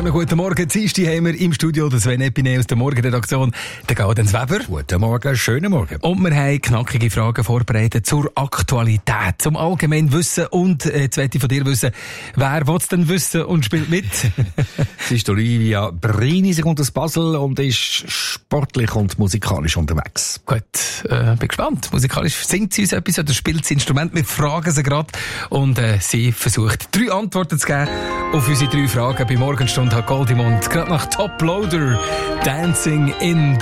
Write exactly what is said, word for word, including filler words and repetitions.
zusammen, guten Morgen. Dienstag haben wir im Studio den Sven Epine aus der Morgenredaktion, den Gaudenz Weber. Guten Morgen, schönen Morgen. Und wir haben knackige Fragen vorbereitet zur Aktualität, zum allgemeinen Wissen und äh, jetzt möchte ich von dir wissen, wer will es denn wissen und spielt mit? Es ist Olivia Brini, sie kommt aus Basel und ist sportlich und musikalisch unterwegs. Gut, äh, bin gespannt. Musikalisch singt sie uns etwas oder spielt sie Instrument? Wir fragen sie gerade und äh, sie versucht drei Antworten zu geben auf unsere drei Fragen bei Morgenstunde hat Goldimond. Gerade nach Top Loader, Dancing in